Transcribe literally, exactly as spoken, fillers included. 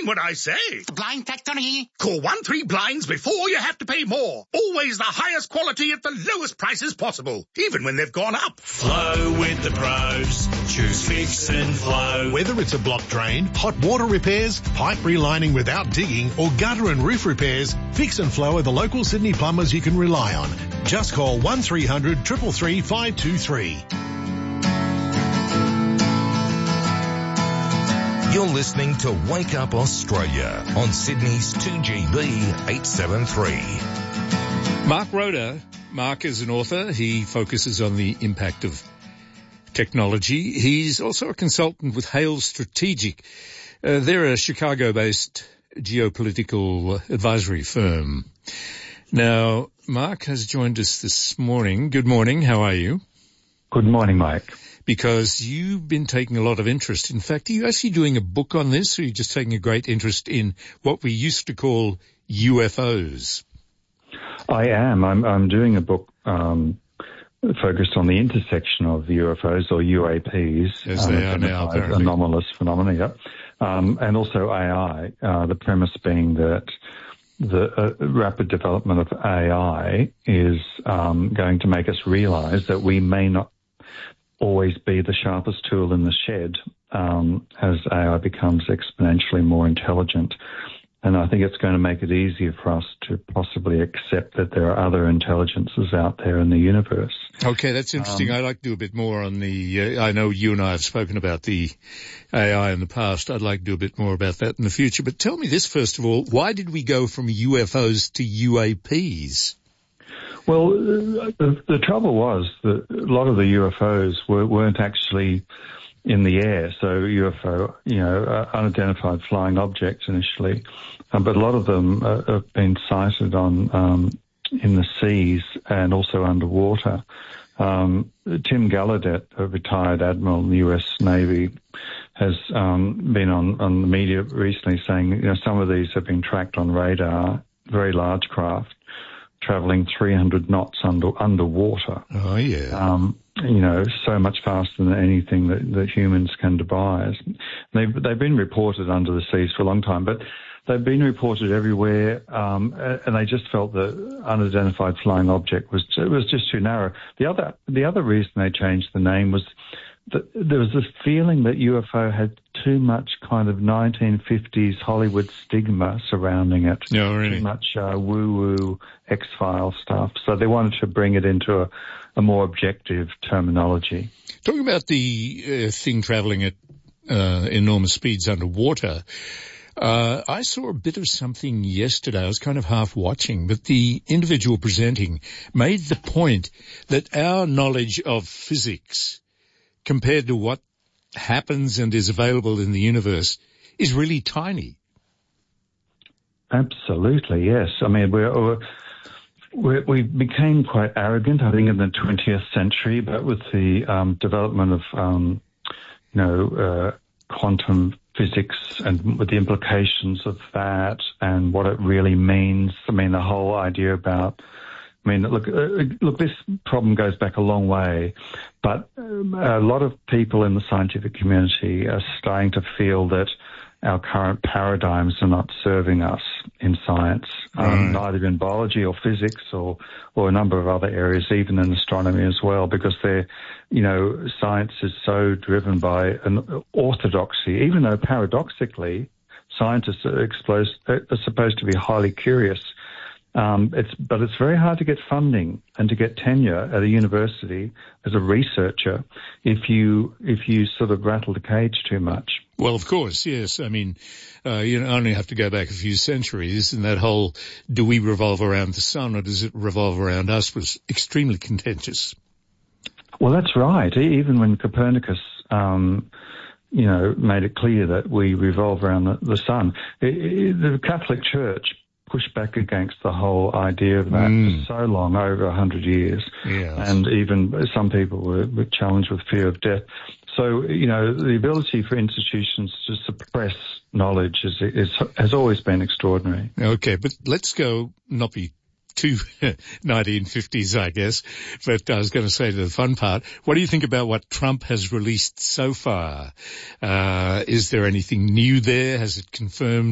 mean what I say. The Blind Factory. Call one three blinds before you have to pay more. Always the highest quality at the lowest prices possible, even when they've gone up. Flow with the pros. Choose Fix and Flow. Whether it's a block drain, hot water repairs, pipe relining without digging, or gutter and roof repairs, Fix and Flow are the local Sydney plumbers you can rely on. Just call one three hundred, three three three, five two three. You're listening to Wake Up Australia on Sydney's two G B eight seventy-three. Mark Roeder. Mark is an author. He focuses on the impact of technology. He's also a consultant with Hale Strategic. Uh, they're a Chicago-based geopolitical advisory firm. Now, Mark has joined us this morning. Good morning. How are you? Good morning, Mike. Because you've been taking a lot of interest. In fact, are you actually doing a book on this, or are you just taking a great interest in what we used to call U F Os? I am. I'm, I'm doing a book um, focused on the intersection of U F Os or U A Ps, as they are now, apparently. Anomalous phenomena, yeah. um, and also A I. Uh, the premise being that the uh, rapid development of A I is um, going to make us realize that we may not always be the sharpest tool in the shed um, as A I becomes exponentially more intelligent. And I think it's going to make it easier for us to possibly accept that there are other intelligences out there in the universe. Okay, that's interesting. Um, I'd like to do a bit more on the, uh, I know you and I have spoken about the A I in the past. I'd like to do a bit more about that in the future. But tell me this, first of all, why did we go from U F Os to U A Ps? Well, the, the trouble was that a lot of the U F Os were, weren't actually in the air. So U F O, you know, uh, unidentified flying objects initially, um, but a lot of them uh, have been sighted on um, in the seas and also underwater. Um, Tim Gallaudet, a retired admiral in the U S Navy, has um, been on, on the media recently saying, you know, some of these have been tracked on radar, very large craft, traveling three hundred knots under underwater. Oh, yeah. Um, you know, so much faster than anything that, that humans can devise. They've, they've been reported under the seas for a long time, but they've been reported everywhere, um, and they just felt the unidentified flying object was, it was just too narrow. The other, the other reason they changed the name was that there was this feeling that U F O had too much kind of nineteen fifties Hollywood stigma surrounding it. No, really? Too much uh, woo-woo X-File stuff. So they wanted to bring it into a, a more objective terminology. Talking about the uh, thing traveling at uh, enormous speeds underwater, uh, I saw a bit of something yesterday. I was kind of half watching, but the individual presenting made the point that our knowledge of physics compared to what happens and is available in the universe is really tiny. Absolutely, yes. I mean, we're, we're, we became quite arrogant, I think, in the twentieth century, but with the um, development of, um, you know, uh, quantum physics and with the implications of that and what it really means. I mean, the whole idea about I mean, look, uh, look, this problem goes back a long way, but um, a lot of people in the scientific community are starting to feel that our current paradigms are not serving us in science, um, right. neither in biology or physics or, or a number of other areas, even in astronomy as well, because they're, you know, science is so driven by an orthodoxy, even though paradoxically scientists are, exposed, are supposed to be highly curious. Um, it's, but it's very hard to get funding and to get tenure at a university as a researcher if you if you sort of rattle the cage too much. Well, of course, yes. I mean, uh, you only have to go back a few centuries, and that whole "do we revolve around the sun or does it revolve around us" was extremely contentious. Well, that's right. Even when Copernicus, um, you know, made it clear that we revolve around the, the sun, it, it, the Catholic Church pushed back against the whole idea of that mm. for so long, over a hundred years. Yes. And even some people were, were challenged with fear of death. So, you know, the ability for institutions to suppress knowledge is, is, has always been extraordinary. Okay, but let's go, not be too nineteen fifties, I guess, but I was going to say to the fun part, what do you think about what Trump has released so far? Uh, is there anything new there? Has it confirmed